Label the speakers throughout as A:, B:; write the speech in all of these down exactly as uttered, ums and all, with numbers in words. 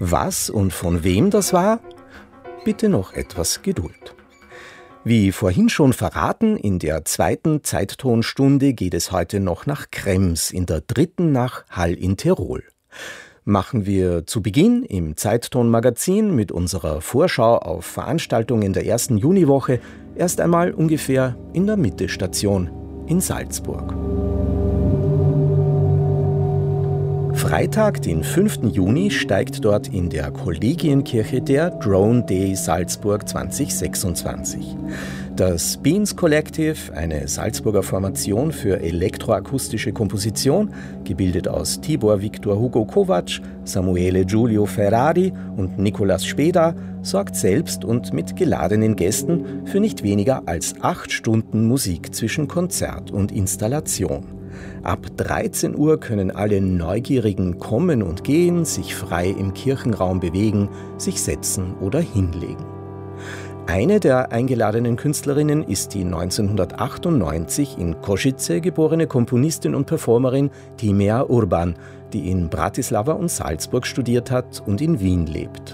A: Was und von wem das war? Bitte noch etwas Geduld. Wie vorhin schon verraten, in der zweiten Zeittonstunde geht es heute noch nach Krems, in der dritten nach Hall in Tirol. Machen wir zu Beginn im Zeitton-Magazin mit unserer Vorschau auf Veranstaltungen der ersten Juniwoche erst einmal ungefähr in der Mitte-Station in Salzburg. Freitag, den fünften Juni, steigt dort in der Kollegienkirche der Drone Day Salzburg zwanzig sechsundzwanzig. Das Beans Collective, eine Salzburger Formation für elektroakustische Komposition, gebildet aus Tibor Victor Hugo Kovac, Samuele Giulio Ferrari und Nicolas Speda, sorgt selbst und mit geladenen Gästen für nicht weniger als acht Stunden Musik zwischen Konzert und Installation. Ab dreizehn Uhr können alle Neugierigen kommen und gehen, sich frei im Kirchenraum bewegen, sich setzen oder hinlegen. Eine der eingeladenen Künstlerinnen ist die neunzehnhundertachtundneunzig in Košice geborene Komponistin und Performerin Timea Urban, die in Bratislava und Salzburg studiert hat und in Wien lebt.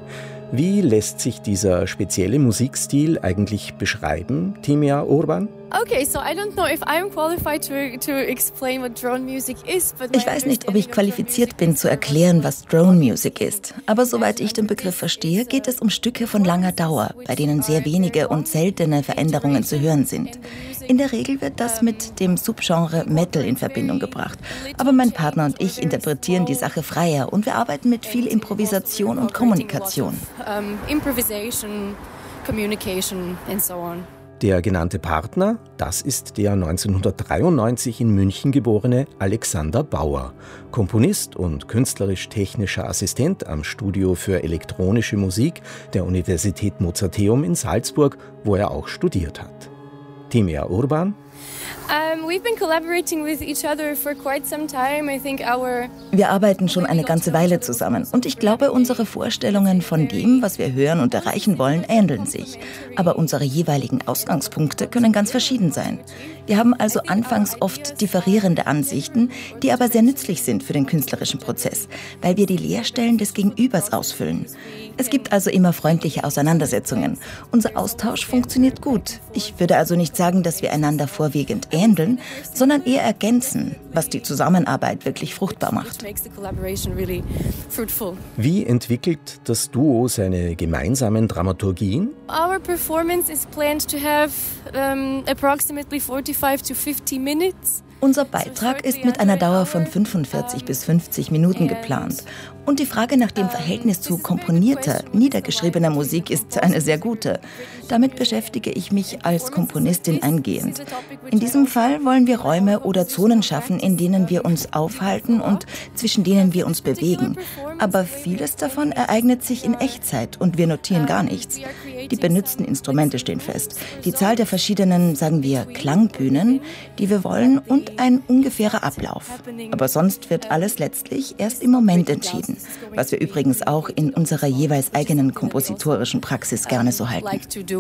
A: Wie lässt sich dieser spezielle Musikstil eigentlich beschreiben, Timea Urban?
B: Okay, so I don't know if I'm qualified to, to explain what drone music is, but
C: ich weiß nicht, ob ich qualifiziert bin, zu erklären, was Drone Music ist. Aber soweit ich den Begriff verstehe, geht es um Stücke von langer Dauer, bei denen sehr wenige und seltene Veränderungen zu hören sind. In der Regel wird das mit dem Subgenre Metal in Verbindung gebracht. Aber mein Partner und ich interpretieren die Sache freier und wir arbeiten mit viel Improvisation und Kommunikation.
B: Um, improvisation, communication and so on.
A: Der genannte Partner, das ist der neunzehnhundertdreiundneunzig in München geborene Alexander Bauer, Komponist und künstlerisch-technischer Assistent am Studio für elektronische Musik der Universität Mozarteum in Salzburg, wo er auch studiert hat. Timea Urban.
B: Um, we've been collaborating with each other for quite some time. I think our
C: Wir arbeiten schon eine ganze Weile zusammen und ich glaube, unsere Vorstellungen von dem, was wir hören und erreichen wollen, ähneln sich. Aber unsere jeweiligen Ausgangspunkte können ganz verschieden sein. Wir haben also anfangs oft differierende Ansichten, die aber sehr nützlich sind für den künstlerischen Prozess, weil wir die Leerstellen des Gegenübers ausfüllen. Es gibt also immer freundliche Auseinandersetzungen. Unser Austausch funktioniert gut. Ich würde also nicht sagen, dass wir einander vorwiegend ähneln, sondern eher ergänzen, was die Zusammenarbeit wirklich fruchtbar macht.
A: Wie entwickelt das Duo seine gemeinsamen Dramaturgien?
B: Our performance is planned to have um, approximately forty-five to fifty minutes.
C: Unser Beitrag ist mit einer Dauer von fünfundvierzig bis fünfzig Minuten geplant. Und die Frage nach dem Verhältnis zu komponierter, niedergeschriebener Musik ist eine sehr gute. Damit beschäftige ich mich als Komponistin eingehend. In diesem Fall wollen wir Räume oder Zonen schaffen, in denen wir uns aufhalten und zwischen denen wir uns bewegen. Aber vieles davon ereignet sich in Echtzeit und wir notieren gar nichts. Die benutzten Instrumente stehen fest. Die Zahl der verschiedenen, sagen wir, Klangbühnen, die wir wollen und ein ungefährer Ablauf. Aber sonst wird alles letztlich erst im Moment entschieden, was wir übrigens auch in unserer jeweils eigenen kompositorischen Praxis gerne so halten.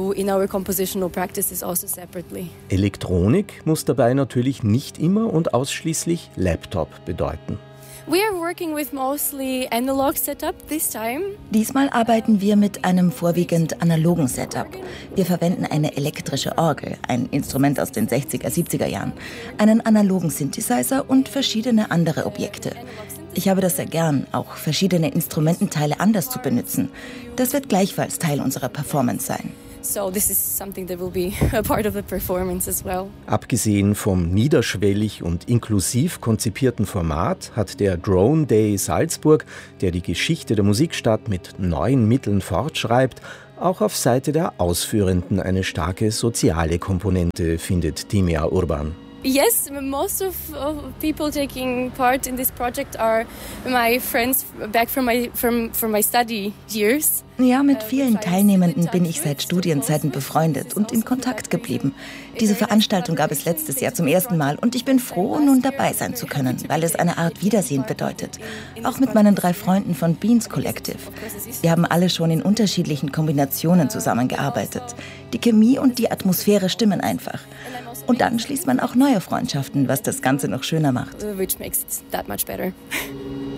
A: Elektronik muss dabei natürlich nicht immer und ausschließlich Laptop bedeuten.
B: We are working with mostly analog setup this time.
C: Diesmal arbeiten wir mit einem vorwiegend analogen Setup. Wir verwenden eine elektrische Orgel, ein Instrument aus den sechziger, siebziger Jahren, einen analogen Synthesizer und verschiedene andere Objekte. Ich habe das sehr gern, auch verschiedene Instrumententeile anders zu benutzen. Das wird gleichfalls Teil unserer Performance sein.
B: So this is something that will be a part of the performance as well.
A: Abgesehen vom niederschwellig und inklusiv konzipierten Format hat der Drone Day Salzburg, der die Geschichte der Musikstadt mit neuen Mitteln fortschreibt, auch auf Seite der Ausführenden eine starke soziale Komponente, findet Timea Urban.
B: Yes, most of, of people taking part in this project are my friends back from my from from my study years.
C: Ja, mit vielen Teilnehmenden bin ich seit Studienzeiten befreundet und in Kontakt geblieben. Diese Veranstaltung gab es letztes Jahr zum ersten Mal und ich bin froh, nun dabei sein zu können, weil es eine Art Wiedersehen bedeutet. Auch mit meinen drei Freunden von Beans Collective. Wir haben alle schon in unterschiedlichen Kombinationen zusammengearbeitet. Die Chemie und die Atmosphäre stimmen einfach. Und dann schließt man auch neue Freundschaften, was das Ganze noch schöner macht.
B: Which makes it that much better.